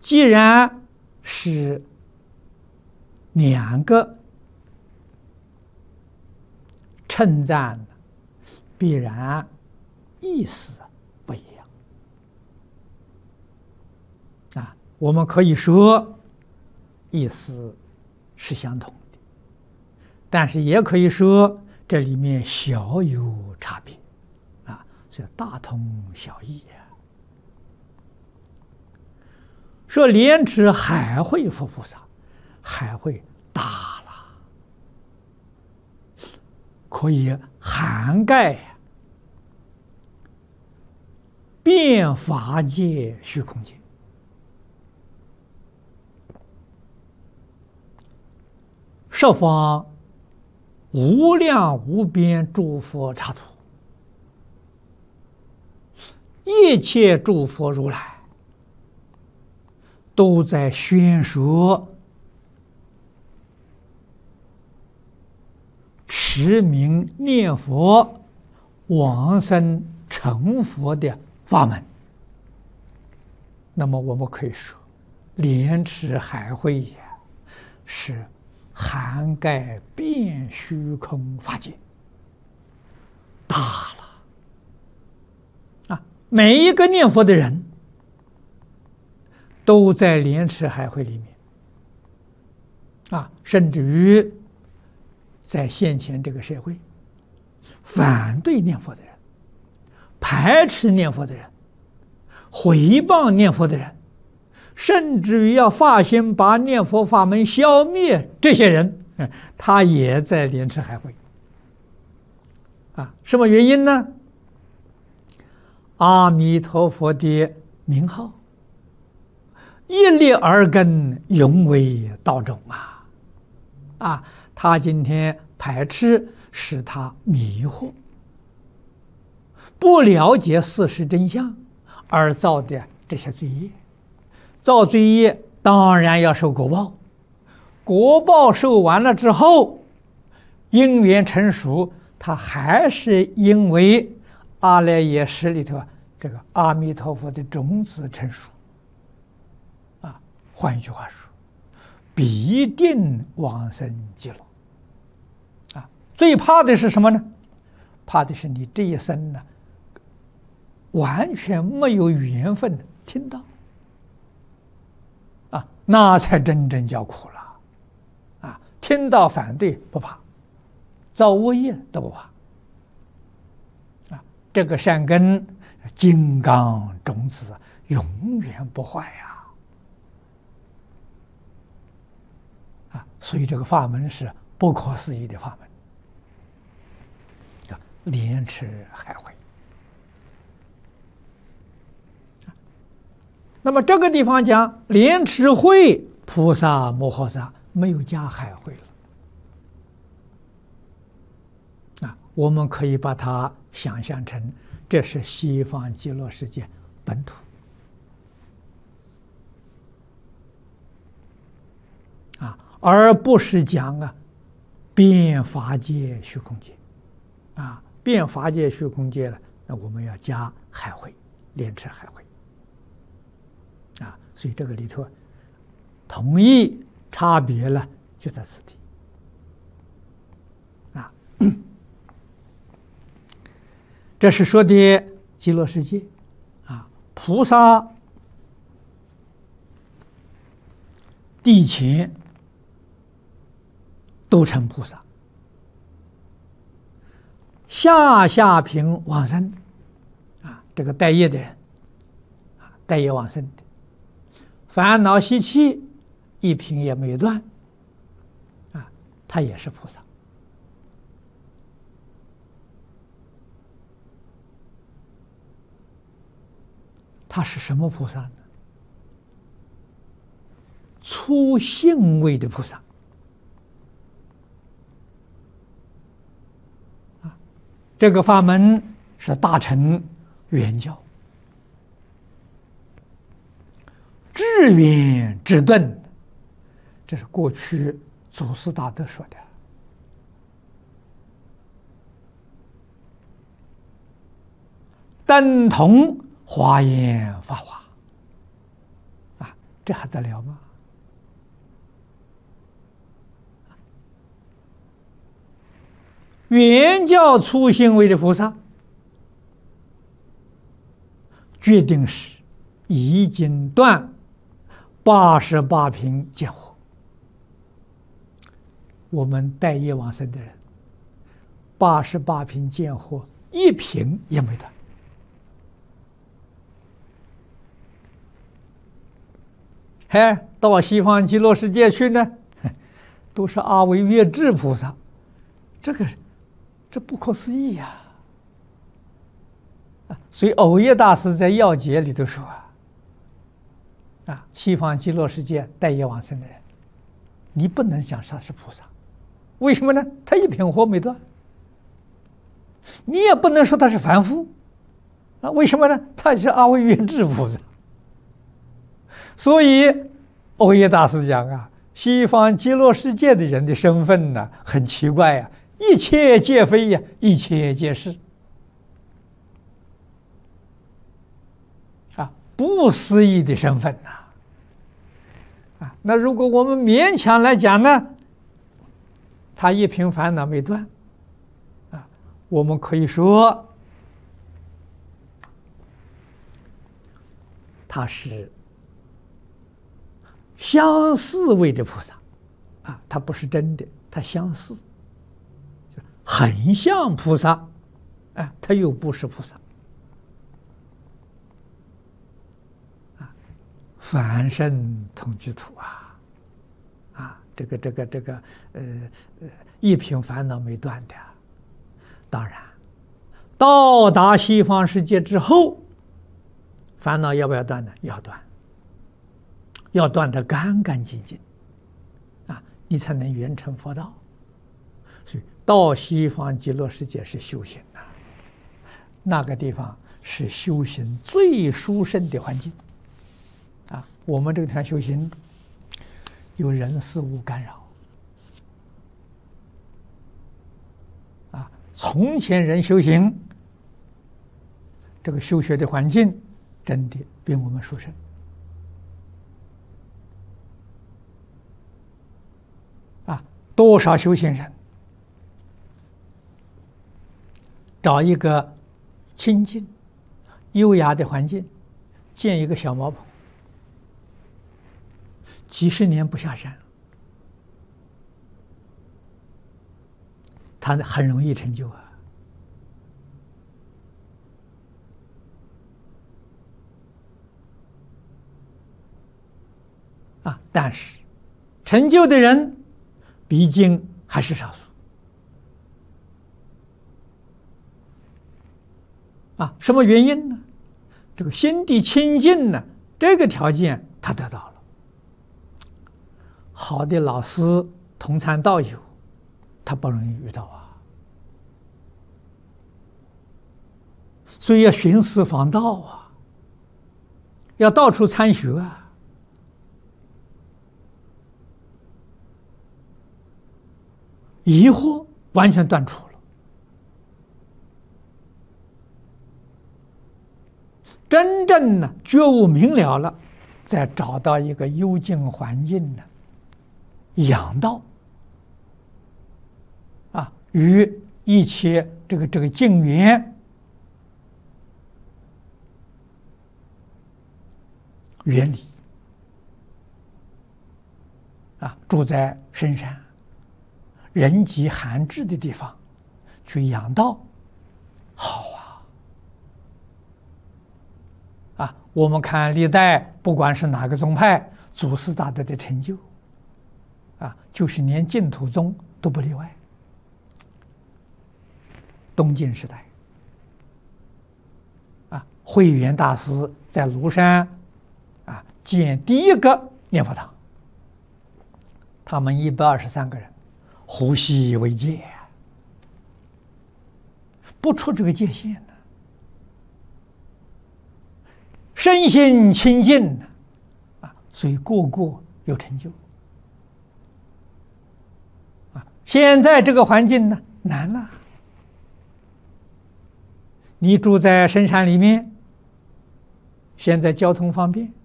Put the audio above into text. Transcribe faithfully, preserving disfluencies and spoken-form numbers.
既然是两个称赞，必然意思不一样啊。我们可以说意思是相同的，但是也可以说这里面小有差别啊，所以大同小异呀。说莲池海会佛菩萨，海会大了，可以涵盖遍法界虚空界，十方无量无边诸佛刹土，一切诸佛如来都在宣说持名念佛往生成佛的法门。那么我们可以说，莲池海会也是涵盖遍虚空法界，大了啊！每一个念佛的人都在莲池海会里面啊，甚至于在现前这个社会，反对念佛的人、排斥念佛的人、毁谤念佛的人，甚至于要发心把念佛法门消灭，这些人，他也在莲池海会啊。什么原因呢？阿弥陀佛的名号一力而根，永为道种啊！啊，他今天排斥，使他迷惑，不了解事实真相而造的这些罪业，造罪业当然要受果报，果报受完了之后，因缘成熟，他还是因为阿赖耶识里头这个阿弥陀佛的种子成熟。换一句话说，必定往生极乐啊！最怕的是什么呢？怕的是你这一生呢，完全没有缘分听到啊，那才真正叫苦了啊！听到反对不怕，造恶业都不怕啊！这个善根金刚种子永远不坏呀！所以这个法门是不可思议的法门，莲池海会。那么这个地方讲莲池会菩萨摩诃萨，没有加海会了啊，我们可以把它想象成这是西方极乐世界本土啊，而不是讲啊遍法界虚空界啊，遍法界虚空界了，那我们要加海会，莲池海会啊，所以这个里头同义差别了，就在此地啊。这是说的极乐世界啊，菩萨地前都成菩萨，下下品往生啊，这个待业的人啊，待业往生的，烦恼习气一品也没有断啊，他也是菩萨。他是什么菩萨呢？初信位的菩萨。这个法门是大乘圆教，至圆至顿，这是过去祖师大德说的。等同华严法华啊， 这还得了吗？原教初行位的菩萨，决定是已经断八十八品见惑。我们带业往生的人，八十八品见惑一品也没断。哎，到西方极乐世界去呢，都是阿惟越致菩萨，这个这不可思议呀！啊，所以藕益大师在要解里头说啊，啊，西方极乐世界带业往生的人，你不能讲他是菩萨，为什么呢？他一品惑没断。你也不能说他是凡夫，啊，为什么呢？他是阿惟越致菩萨。所以，藕益大师讲啊，西方极乐世界的人的身份呢，很奇怪呀、啊，一切皆非呀，一切皆是，啊，不思议的身份呐、啊，啊，那如果我们勉强来讲呢，他一品烦恼没断，啊，我们可以说他是相似位的菩萨，啊，他不是真的，他相似，很像菩萨，啊，他又不是菩萨，啊，凡圣同居土啊，啊，这个这个这个呃呃，一品烦恼没断的，当然，到达西方世界之后，烦恼要不要断呢？要断。要断得干干净净，啊，你才能圆成佛道。所以到西方极乐世界是修行的，那个地方是修行最殊胜的环境。啊，我们这个地方修行有人事物干扰，啊，从前人修行，这个修学的环境真的比我们殊胜。多少修行人找一个清净、优雅的环境，建一个小茅棚，几十年不下山，他很容易成就啊！啊，但是成就的人毕竟还是少数啊！什么原因呢？这个心地清净呢，这个条件他得到了。好的老师、同参道友，他不容易遇到啊，所以要寻师访道啊，要到处参学啊。疑惑完全断除了，真正呢觉悟明了了，再找到一个幽静环境呢，养道啊，与一切这个这个境缘远离啊，住在深山人迹罕至的地方去养道，好啊！啊，我们看历代，不管是哪个宗派，祖师大德的成就，啊，就是连净土宗都不例外。东晋时代，啊，慧远大师在庐山，啊，建第一个念佛堂，他们一百二十三个人。呼吸为戒，不出这个界限呢，身心清净呢，啊，所以个个有成就。啊，现在这个环境呢难了，你住在深山里面，现在交通方便，